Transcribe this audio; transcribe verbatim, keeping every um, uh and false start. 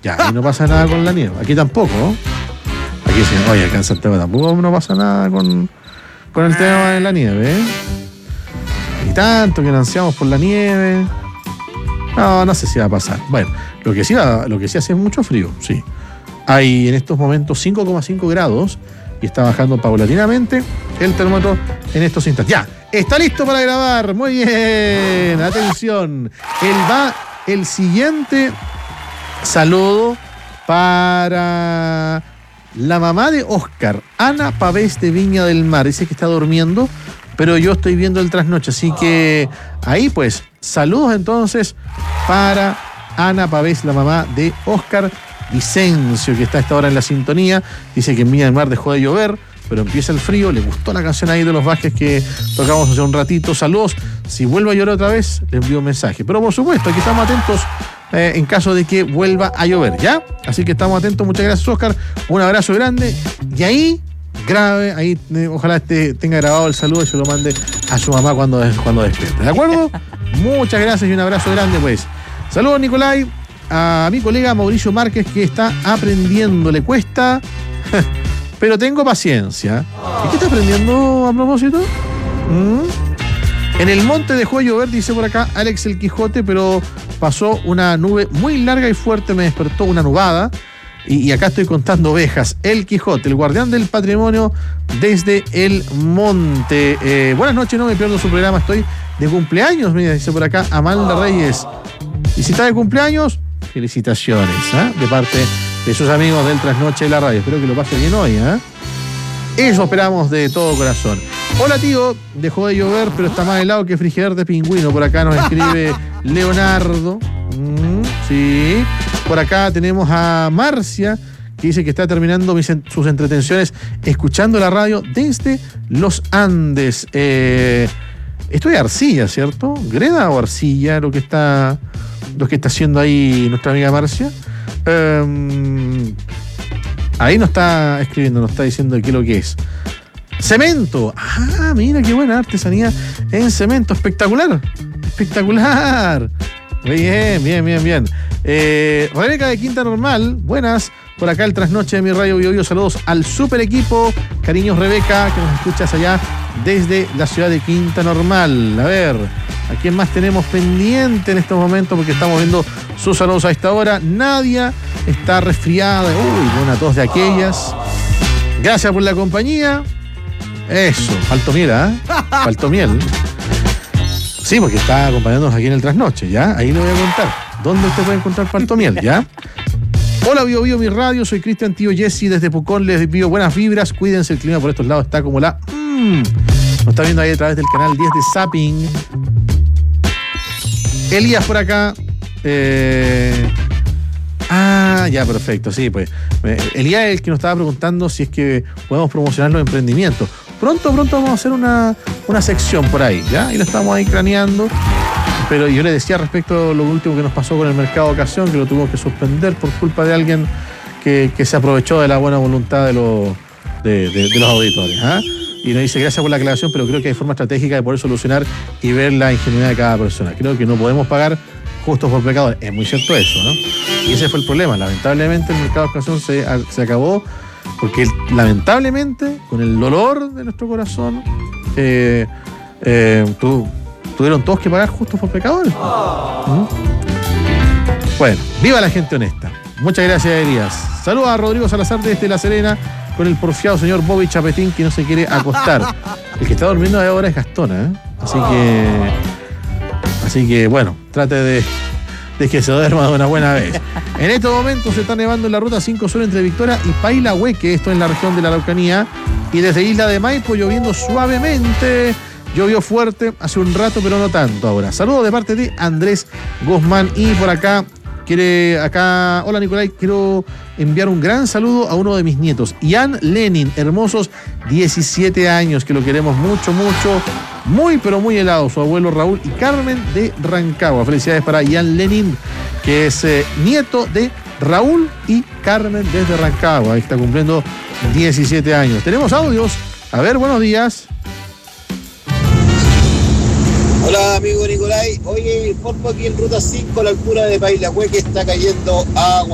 Ya, ahí no pasa nada con la nieve. Aquí tampoco, ¿no? Aquí dicen, oye, acá en Santiago tampoco no pasa nada con, con el tema de la nieve, ¿eh? Y tanto que nos ansiamos por la nieve. No, no sé si va a pasar. Bueno, lo que sí, va, lo que sí hace es mucho frío, sí. Hay en estos momentos cinco coma cinco grados y está bajando paulatinamente el termómetro en estos instantes. ¡Ya! ¡Está listo para grabar! ¡Muy bien! Atención. El va el siguiente saludo para la mamá de Oscar, Ana Pavés de Viña del Mar. Dice que está durmiendo, pero yo estoy viendo el trasnoche. Así que ahí pues, saludos entonces para Ana Pavés, la mamá de Oscar Vicencio, que está a esta hora en la sintonía. Dice que en Viña del Mar dejó de llover, pero empieza el frío. Le gustó la canción ahí de Los Vázquez que tocamos hace un ratito. Saludos. Si vuelve a llover otra vez, le envío un mensaje. Pero por supuesto, aquí estamos atentos eh, en caso de que vuelva a llover, ¿ya? Así que estamos atentos. Muchas gracias, Oscar. Un abrazo grande. Y ahí, grave, ahí eh, ojalá este, tenga grabado el saludo y se lo mande a su mamá cuando, cuando despierte. ¿De acuerdo? Muchas gracias y un abrazo grande, pues. Saludos, Nicolai. A mi colega Mauricio Márquez, que está aprendiendo, le cuesta, pero tengo paciencia. ¿Y qué está aprendiendo a propósito? ¿Mm? En el monte dejó de llover, dice por acá Alex el Quijote, pero pasó una nube muy larga y fuerte, me despertó una nubada. Y, y acá estoy contando ovejas. El Quijote, el guardián del patrimonio desde el monte. Eh, buenas noches, no me pierdo su programa, estoy de cumpleaños, mira, dice por acá Amalda Reyes. Y si está de cumpleaños, felicitaciones, ¿eh? De parte de sus amigos del Trasnoche de la Radio. Espero que lo pase bien hoy, ¿eh? Eso esperamos de todo corazón. Hola, tío. Dejó de llover, pero está más helado que frigider de pingüino. Por acá nos escribe Leonardo. Mm, sí. Por acá tenemos a Marcia, que dice que está terminando mis, sus entretenciones escuchando la radio desde los Andes. Eh, esto es Arcilla, ¿cierto? ¿Greda o Arcilla lo que está... lo que está haciendo ahí nuestra amiga Marcia? Um, ahí nos está escribiendo, nos está diciendo qué es lo que es. Cemento. Ah, mira qué buena artesanía en cemento. Espectacular. Espectacular. Bien, bien, bien, bien. Eh, Rebeca de Quinta Normal. Buenas. Por acá el trasnoche de mi radio Bio Bio. Saludos al super equipo. Cariños, Rebeca, que nos escuchas allá desde la ciudad de Quinta Normal. A ver, ¿a quién más tenemos pendiente en estos momentos? Porque estamos viendo sus saludos a esta hora. Nadia está resfriada. Uy, una tos de aquellas. Gracias por la compañía. Eso, faltó miel, ¿eh? Faltó miel. Sí, porque está acompañándonos aquí en el trasnoche, ¿ya? Ahí le voy a contar. ¿Dónde usted puede encontrar faltó miel, ya? Hola, Bio Bio, mi radio. Soy Cristian Tío Jessy desde Pucón. Les envío buenas vibras. Cuídense, el clima por estos lados está como la... Mmm. Nos está viendo ahí a través del canal diez de Zapping. Elías por acá. Eh... Ah, ya, perfecto. Sí, pues. Elías es el que nos estaba preguntando si es que podemos promocionar los emprendimientos. Pronto, pronto vamos a hacer una, una sección por ahí, ¿ya? Y lo estamos ahí craneando. Pero yo le decía respecto a lo último que nos pasó con el mercado de ocasión, que lo tuvimos que suspender por culpa de alguien que, que se aprovechó de la buena voluntad de los, de, de, de los auditores, ¿ah? Y nos dice gracias por la aclaración, pero creo que hay forma estratégica de poder solucionar y ver la ingenuidad de cada persona. Creo que no podemos pagar justos por pecadores. Es muy cierto eso, ¿no? Y ese fue el problema. Lamentablemente el mercado de ocasión se, se acabó porque lamentablemente, con el dolor de nuestro corazón, eh, eh, tú... tuvieron todos que pagar justos por pecadores. ¿Mm? Bueno, viva la gente honesta. Muchas gracias, Elías. Saludos a Rodrigo Salazar desde La Serena con el porfiado señor Bobby Chapetín que no se quiere acostar. El que está durmiendo ahora es Gastón, ¿eh? Así que... Así que, bueno, trate de, de que se duerma de una buena vez. En estos momentos se está nevando en la ruta cinco Sur entre Victoria y Pailahueque, esto en la región de la Araucanía. Y desde Isla de Maipo lloviendo suavemente. Llovió fuerte hace un rato, pero no tanto ahora. Saludos de parte de Andrés Guzmán. Y por acá, quiere acá... Hola, Nicolai, quiero enviar un gran saludo a uno de mis nietos, Ian Lenin, hermosos diecisiete años, que lo queremos mucho, mucho, muy, pero muy helado. Su abuelo Raúl y Carmen de Rancagua. Felicidades para Ian Lenin, que es eh, nieto de Raúl y Carmen desde Rancagua. Ahí está cumpliendo diecisiete años. Tenemos audios. A ver, buenos días. Hola, amigo Nicolai. Oye, informo aquí en Ruta cinco, a la altura de Pailahueque, está cayendo agua.